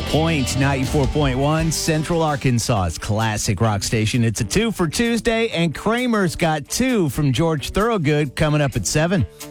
Point 94.1 Central Arkansas's classic rock station. It's a 2 for Tuesday, and Kramer's got 2 from George Thorogood coming up at 7.